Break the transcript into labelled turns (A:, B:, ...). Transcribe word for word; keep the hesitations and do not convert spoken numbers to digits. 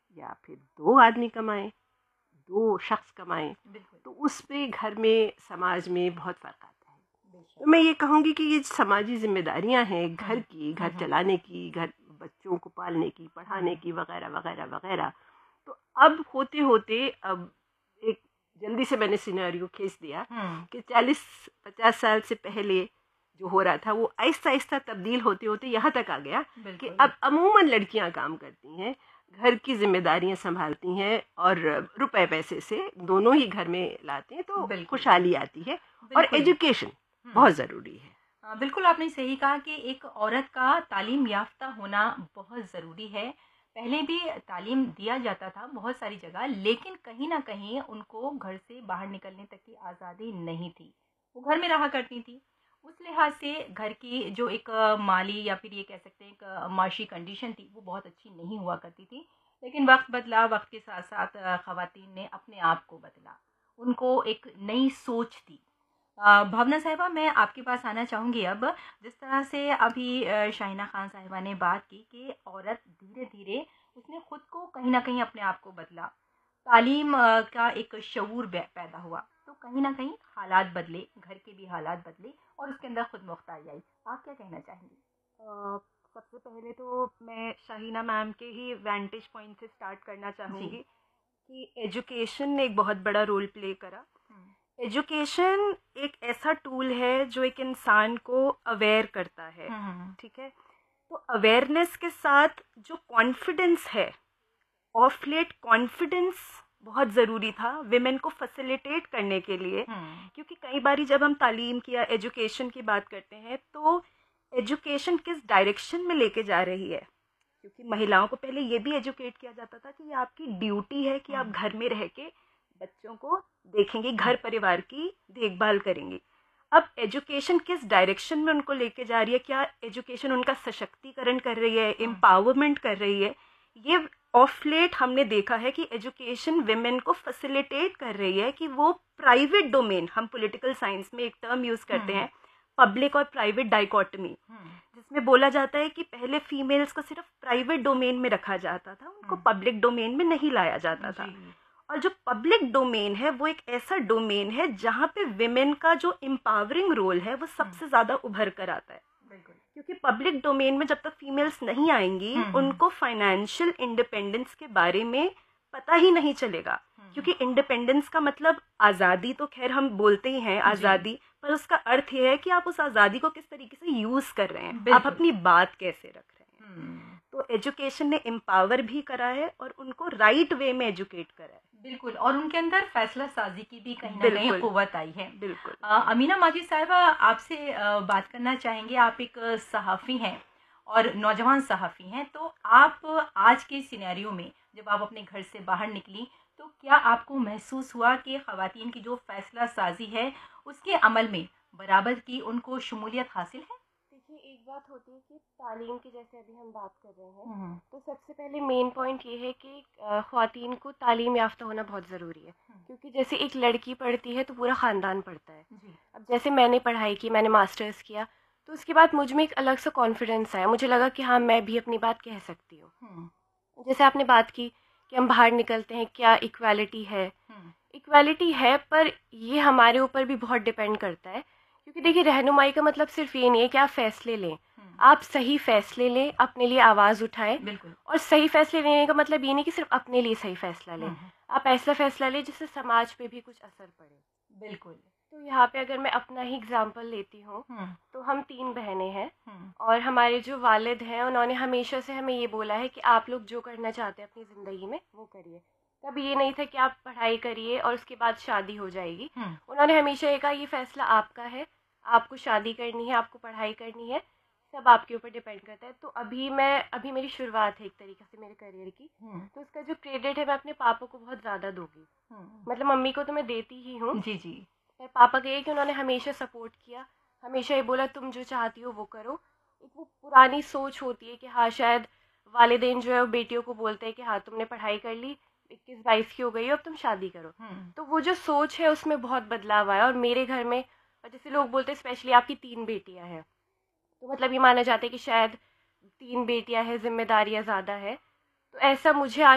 A: या फिर दो आदमी कमाएं, दो शख्स कमाएं, तो उस पे घर में, समाज में बहुत फ़र्क आता है। तो मैं ये कहूँगी कि ये समाजी जिम्मेदारियां हैं घर की, घर चलाने की, घर बच्चों को पालने की, पढ़ाने की, वगैरह वगैरह वगैरह। तो अब होते होते अब एक जल्दी से मैंने सिनेरियो खींच दिया कि चालीस पचास साल से पहले जो हो रहा था वो आहिस्ता आहिस्ता तब्दील होते होते यहाँ तक आ गया कि अब अमूमन लड़कियां काम करती हैं, घर की जिम्मेदारियां संभालती हैं और रुपए पैसे से दोनों ही घर में लाते हैं, तो खुशहाली आती है। और एजुकेशन बहुत ज़रूरी है।
B: बिल्कुल आपने सही कहा कि एक औरत का तालीम याफ्ता होना बहुत ज़रूरी है। पहले भी तालीम दिया जाता था बहुत सारी जगह, लेकिन कहीं ना कहीं उनको घर से बाहर निकलने तक की आज़ादी नहीं थी, वो घर में रहा करती थी। उस लिहाज से घर की जो एक माली या फिर ये कह सकते हैं एक माशी कंडीशन थी वो बहुत अच्छी नहीं हुआ करती थी। लेकिन वक्त बदला, वक्त के साथ साथ ख़वातीन ने अपने आप को बदला, उनको एक नई सोच थी। भावना साहिबा, मैं आपके पास आना चाहूँगी। अब जिस तरह से अभी शाहिना खान साहिबा ने बात की कि औरत धीरे धीरे उसने खुद को कहीं ना कहीं अपने आप को बदला, तालीम का एक शऊर पैदा हुआ, तो कहीं ना कहीं हालात बदले, घर के भी हालात बदले और उसके अंदर खुद मुख्तारी आई। आप क्या कहना चाहेंगी?
C: सबसे पहले तो मैं शाहिना मैम के ही वेंटेज पॉइंट से स्टार्ट करना चाहूँगी कि एजुकेशन ने एक बहुत बड़ा रोल प्ले करा। एजुकेशन एक ऐसा टूल है जो एक इंसान को अवेयर करता है, ठीक है। तो अवेयरनेस के साथ जो कॉन्फिडेंस है, ऑफ लेट कॉन्फिडेंस बहुत ज़रूरी था विमेन को फैसिलिटेट करने के लिए, क्योंकि कई बारी जब हम तालीम की या एजुकेशन की बात करते हैं तो एजुकेशन किस डायरेक्शन में लेके जा रही है, क्योंकि महिलाओं को पहले ये भी एजुकेट किया जाता था कि ये आपकी ड्यूटी है कि आप घर में रह के बच्चों को देखेंगी, घर परिवार की देखभाल करेंगी। अब एजुकेशन किस डायरेक्शन में उनको लेके जा रही है, क्या एजुकेशन उनका सशक्तिकरण कर रही है, एम्पावरमेंट कर रही है, ये ऑफ लेट हमने देखा है कि एजुकेशन विमेन को फैसिलिटेट कर रही है कि वो प्राइवेट डोमेन, हम पॉलिटिकल साइंस में एक टर्म यूज करते हैं पब्लिक और प्राइवेट डाइकोटमी, जिसमें बोला जाता है कि पहले फीमेल्स को सिर्फ प्राइवेट डोमेन में रखा जाता था, उनको पब्लिक डोमेन में नहीं लाया जाता था। और जो पब्लिक डोमेन है वो एक ऐसा डोमेन है जहाँ पे विमेन का जो एम्पावरिंग रोल है वो सबसे ज़्यादा उभर कर आता है, क्योंकि पब्लिक डोमेन में जब तक फीमेल्स नहीं आएंगी उनको फाइनेंशियल इंडिपेंडेंस के बारे में पता ही नहीं चलेगा, क्योंकि इंडिपेंडेंस का मतलब आज़ादी तो खैर हम बोलते ही हैं आज़ादी, पर उसका अर्थ ये है कि आप उस आज़ादी को किस तरीके से यूज़ कर रहे हैं, आप अपनी बात कैसे रख रहे हैं। तो एजुकेशन ने एम्पावर भी करा है और उनको राइट वे में एजुकेट करा है।
B: बिल्कुल, और उनके अंदर फैसला साजी की भी कहीं ना कहीं कुव्वत आई है।
A: बिल्कुल।
B: अमीना माजिद साहिबा, आपसे बात करना चाहेंगे। आप एक सहाफ़ी हैं और नौजवान सहाफ़ी हैं, तो आप आज के सिनेरियो में जब आप अपने घर से बाहर निकली तो क्या आपको महसूस हुआ कि ख़वातीन की जो फैसला साजी है उसके अमल में बराबर की उनको शमूलियत हासिल है?
C: देखिए, एक बात होती है कि तालीम की, जैसे अभी हम बात कर रहे हैं, तो सबसे पहले मेन पॉइंट ये है कि ख़वातीन को तालीम याफ्ता होना बहुत ज़रूरी है, क्योंकि जैसे एक लड़की पढ़ती है तो पूरा ख़ानदान पढ़ता है। अब जैसे मैंने पढ़ाई की, मैंने मास्टर्स किया, तो उसके बाद मुझ में एक अलग सा कॉन्फिडेंस आया, मुझे लगा कि हाँ मैं भी अपनी बात कह सकती हूँ। जैसे आपने बात की कि हम बाहर निकलते हैं, क्या इक्वालिटी है? इक्वालिटी है, पर ये हमारे ऊपर भी बहुत डिपेंड करता है, क्योंकि देखिए रहनुमाई का मतलब सिर्फ ये नहीं है कि आप फैसले लें, आप सही फैसले लें, अपने लिए आवाज़ उठाएं। और सही फैसले लेने का मतलब ये नहीं कि सिर्फ अपने लिए सही फैसला लें, आप ऐसा फैसला लें जिससे समाज पे भी कुछ असर पड़े।
B: बिल्कुल।
C: तो यहाँ पे अगर मैं अपना ही एग्जांपल लेती हूँ, तो हम तीन बहनें हैं और हमारे जो वालिद हैं उन्होंने हमेशा से हमें ये बोला है कि आप लोग जो करना चाहते हैं अपनी ज़िंदगी में वो करिए। कभी ये नहीं था कि आप पढ़ाई करिए और उसके बाद शादी हो जाएगी। उन्होंने हमेशा ये कहा ये फैसला आपका है, आपको शादी करनी है, आपको पढ़ाई करनी है, सब आपके ऊपर डिपेंड करता है। तो अभी मैं अभी मेरी शुरुआत है एक तरीके से मेरे करियर की, तो उसका जो क्रेडिट है मैं अपने पापा को बहुत ज़्यादा दूंगी। मतलब मम्मी को तो मैं देती ही हूँ
B: जी जी,
C: पर पापा के कि उन्होंने हमेशा सपोर्ट किया, हमेशा ये बोला तुम जो चाहती हो वो करो। एक वो पुरानी सोच होती है कि हाँ शायद वालिदैन जो है वो बेटियों को बोलते हैं कि हाँ तुमने पढ़ाई कर ली, इक्कीस बाईस की हो गई हो, अब तुम शादी करो। तो वो जो सोच है उसमें बहुत बदलाव आया। और मेरे घर में जैसे लोग बोलते हैं स्पेशली आपकी तीन बेटियां हैं, तो मतलब ये माना जाता है कि शायद तीन बेटियां हैं, जिम्मेदारियां ज़्यादा है। तो ऐसा मुझे आज